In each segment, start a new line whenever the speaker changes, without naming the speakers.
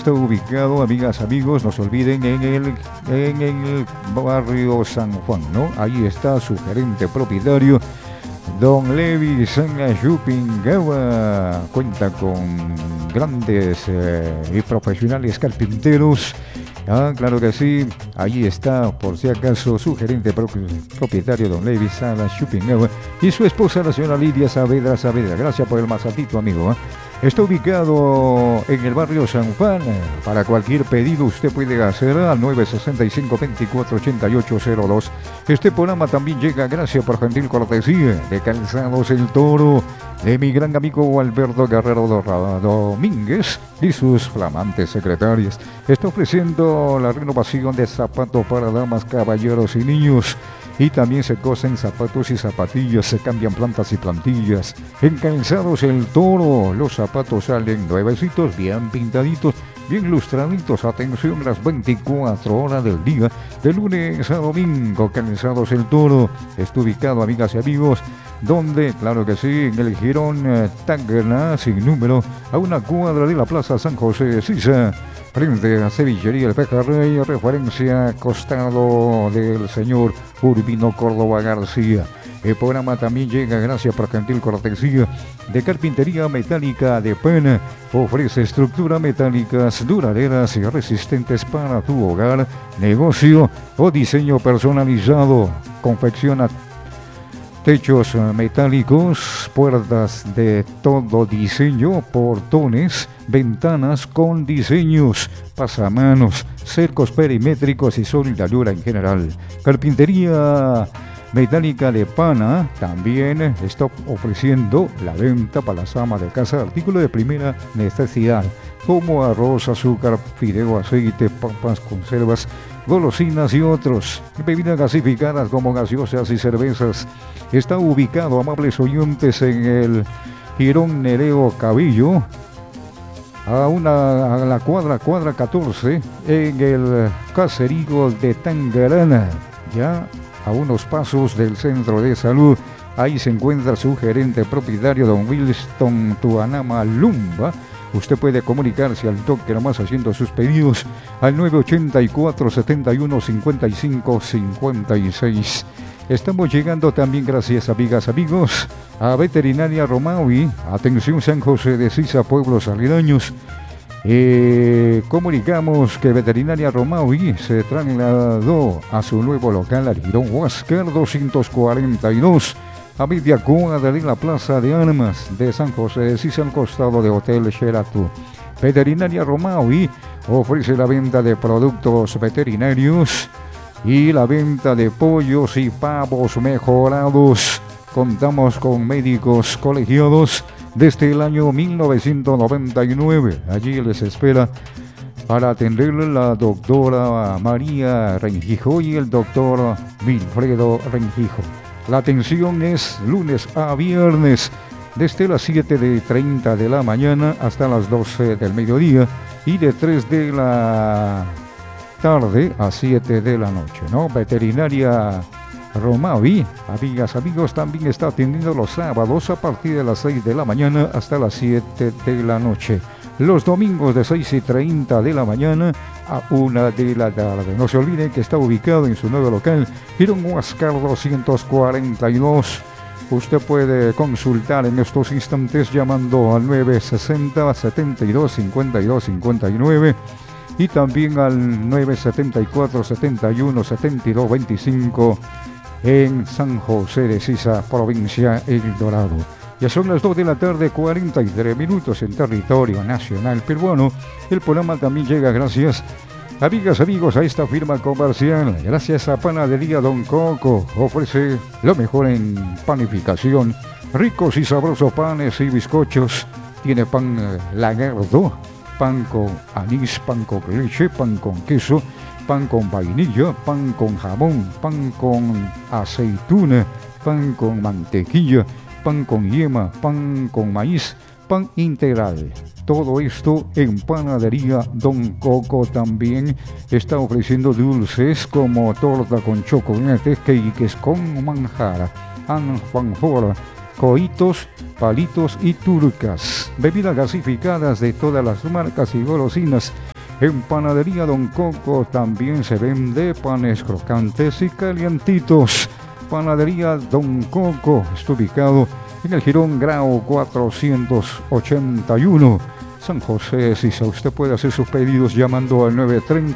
está ubicado, amigas, amigos, no se olviden, en el barrio San Juan, ¿no? Ahí está su gerente propietario, Don Levi Sanga Chupingawa. Cuenta con grandes y profesionales carpinteros. Ah, claro que sí, ahí está, por si acaso, su gerente propietario, Don Levi Sanga Chupingawa, y su esposa, la señora Lidia Saavedra. Gracias por el masatito, amigo. Está ubicado en el barrio San Juan. Para cualquier pedido usted puede hacer al 965-248802. Este programa también llega gracias por gentil cortesía de Calzados El Toro, de mi gran amigo Alberto Guerrero Domínguez y sus flamantes secretarias. Está ofreciendo la renovación de zapatos para damas, caballeros y niños. Y también se cosen zapatos y zapatillas, se cambian plantas y plantillas. En Calzados El Toro, los zapatos salen nuevecitos, bien pintaditos, bien lustraditos. Atención, las 24 horas del día, de lunes a domingo. Calzados El Toro está ubicado, amigas y amigos, donde, claro que sí, en el Girón Tacna, sin número, a una cuadra de la Plaza San José de Sisa, frente a Cevichería El Pejerrey, referencia costado del señor Urbino Córdoba García. El programa también llega gracias por gentil cortesía de Carpintería Metálica de Pana. Ofrece estructuras metálicas duraderas y resistentes para tu hogar, negocio o diseño personalizado. Confecciona techos metálicos, puertas de todo diseño, portones, ventanas con diseños, pasamanos, cercos perimétricos y soldadura en general. Carpintería Metálica de Pana también está ofreciendo la venta para las amas de casa de artículos de primera necesidad, como arroz, azúcar, fideo, aceite, papas, conservas, golosinas y otros. Bebidas gasificadas como gaseosas y cervezas. Está ubicado, amables oyentes, en el Girón Nereo Cabillo, a la cuadra 14, en el caserío de Tangarana, ya a unos pasos del centro de salud. Ahí se encuentra su gerente propietario, don Wilson Tuanama Lumba. Usted puede comunicarse al toque nomás haciendo sus pedidos al 984 71 55 56. Estamos llegando también gracias, amigas, amigos, a Veterinaria Romaui. Atención, San José de Sisa, pueblos aledaños. Comunicamos que Veterinaria Romaui se trasladó a su nuevo local al Girón Huáscar 242, a media cuadra de la Plaza de Armas de San José de Sisa, al costado de Hotel Sheraton. Veterinaria Romaui ofrece la venta de productos veterinarios y la venta de pollos y pavos mejorados. Contamos con médicos colegiados desde el año 1999. Allí les espera para atenderle la doctora María Rengijo y el doctor Wilfredo Rengijo. La atención es lunes a viernes, desde las 7:30 de la mañana hasta las 12 del mediodía y de 3 de la tarde a 7 de la noche, ¿no? Veterinaria Romaui, amigas, amigos, también está atendiendo los sábados a partir de las 6 de la mañana hasta las 7 de la noche. Los domingos de 6:30 de la mañana a 1 de la tarde. No se olviden que está ubicado en su nuevo local, Girón Huáscar 242. Usted puede consultar en estos instantes llamando al 960 72 52 59 y también al 974 71 72 25 en San José de Sisa, provincia El Dorado. Ya son las 2 de la tarde, 43 minutos en territorio nacional peruano. El programa también llega gracias, amigas, amigos, a esta firma comercial. Gracias a Panadería Don Coco. Ofrece lo mejor en panificación. Ricos y sabrosos panes y bizcochos. Tiene pan lagardo, pan con anís, pan con leche, pan con queso, pan con vainilla, pan con jamón, pan con aceituna, pan con mantequilla, pan con yema, pan con maíz, pan integral. Todo esto en Panadería Don Coco. También está ofreciendo dulces como torta con chocolate, cakes con manjar, alfajor, coitos, palitos y turcas. Bebidas gasificadas de todas las marcas y golosinas En Panadería Don Coco también se vende panes crocantes y calientitos. Panadería Don Coco está ubicado en el Jirón Grau 481, San José de Sisa. Usted puede hacer sus pedidos llamando al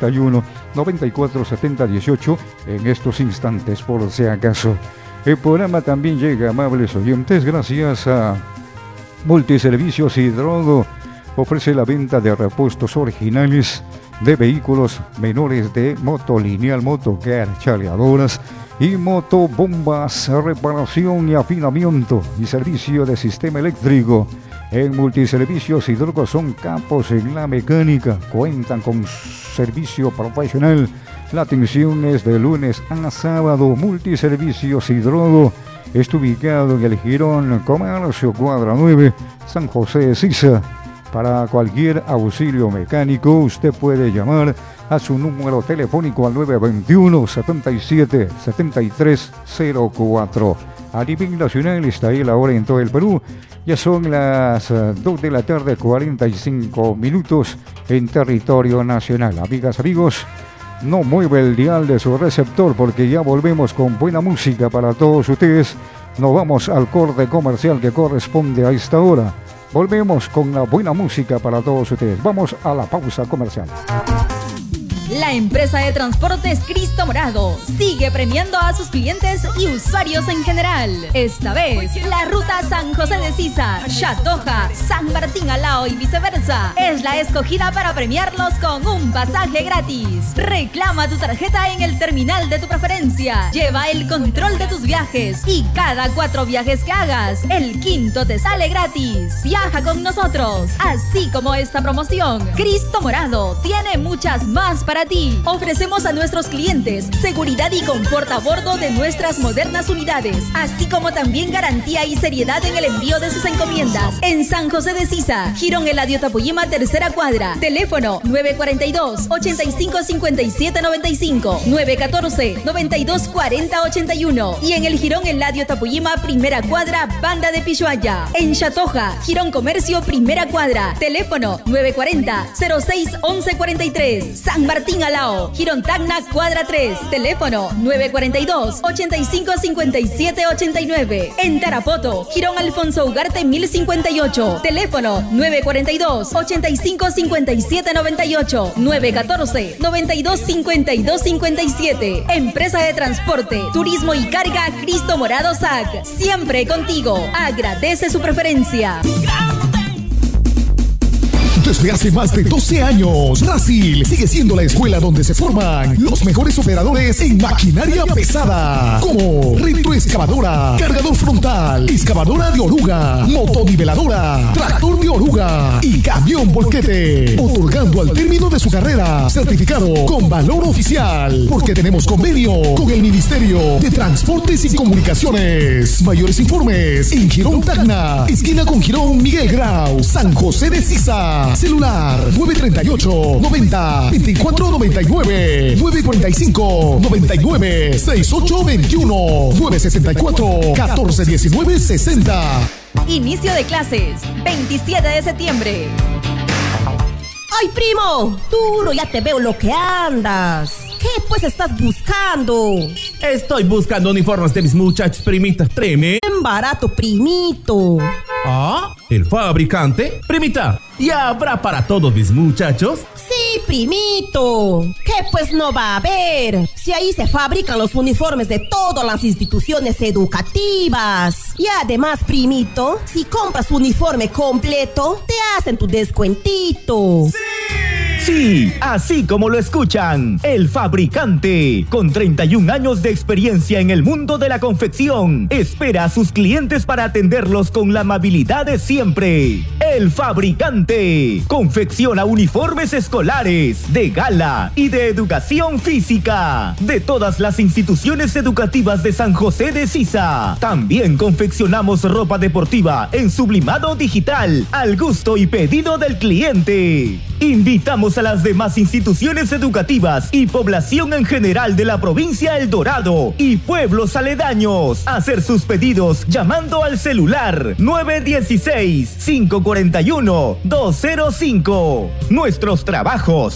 931-947018 en estos instantes, por si acaso. El programa también llega, amables oyentes, gracias a Multiservicios Hidrodo. Ofrece la venta de repuestos originales de vehículos menores de moto lineal, motocar, chaleadoras y motobombas, reparación y afinamiento y servicio de sistema eléctrico. En Multiservicios Hidrodo son capos en la mecánica, cuentan con servicio profesional. La atención es de lunes a sábado. Multiservicios Hidrodo está ubicado en el Jirón Comercio, cuadra 9, San José de Sisa. Para cualquier auxilio mecánico, usted puede llamar a su número telefónico al 921-77-7304. A nivel nacional está ahí la hora en todo el Perú. Ya son las 2 de la tarde, 45 minutos en territorio nacional. Amigas, amigos, no mueve el dial de su receptor porque ya volvemos con buena música para todos ustedes. Nos vamos al corte comercial que corresponde a esta hora. Volvemos con la buena música para todos ustedes. Vamos a la pausa comercial.
La empresa de transportes Cristo Morado sigue premiando a sus clientes y usuarios en general. Esta vez, la ruta San José de Sisa, Chatoja, San Martín Alao y viceversa es la escogida para premiarlos con un pasaje gratis. Reclama tu tarjeta en el terminal de tu preferencia. Lleva el control de tus viajes y cada 4 viajes que hagas, el quinto te sale gratis. Viaja con nosotros, así como esta promoción. Cristo Morado tiene muchas más para ti. Ofrecemos a nuestros clientes seguridad y confort a bordo de nuestras modernas unidades, así como también garantía y seriedad en el envío de sus encomiendas. En San José de Sisa, Jirón Eladio Tapuyima, tercera cuadra. Teléfono 942-855795, 914-924081. Y en el Jirón Eladio Tapuyima, primera cuadra, Banda de Pishuaya. En Chatoja, Jirón Comercio, primera cuadra. Teléfono 940-061143. San Martín Alao, Jirón Tacna, cuadra 3. Teléfono 942-855789. En Tarapoto, Jirón Alfonso Ugarte 1058. Teléfono 942-855798. 914-925257. Empresa de Transporte, Turismo y Carga Cristo Morado SAC. Siempre contigo. Agradece su preferencia.
Desde hace más de 12 años, Brasil sigue siendo la escuela donde se forman los mejores operadores en maquinaria pesada, como retroexcavadora, cargador frontal, excavadora de oruga, motoniveladora, tractor de oruga y camión volquete, otorgando al término de su carrera certificado con valor oficial, porque tenemos convenio con el Ministerio de Transportes y Comunicaciones. Mayores informes en Jirón Tacna, esquina con Jirón Miguel Grau, San José de Sisa. Celular 938-90-2499, 945-99-6821, 964-1419-60.
Inicio de clases, 27 de septiembre.
¡Ay, primo! Duro, ya te veo lo que andas. ¿Qué pues estás buscando?
Estoy buscando uniformes de mis muchachos, primita. Tráeme.
Bien barato, primito.
¿Ah? ¿El fabricante? Primita, ¿ya habrá para todos mis muchachos?
Sí, primito. ¿Qué pues no va a haber? Si ahí se fabrican los uniformes de todas las instituciones educativas. Y además, primito, si compras uniforme completo, te hacen tu descuentito.
¡Sí! Sí, así como lo escuchan, El Fabricante, con 31 años de experiencia en el mundo de la confección, espera a sus clientes para atenderlos con la amabilidad de siempre. El Fabricante confecciona uniformes escolares, de gala y de educación física de todas las instituciones educativas de San José de Sisa. También confeccionamos ropa deportiva en sublimado digital al gusto y pedido del cliente. Invitamos a las demás instituciones educativas y población en general de la provincia El Dorado y pueblos aledaños a hacer sus pedidos llamando al celular 916-541-205. Nuestros trabajos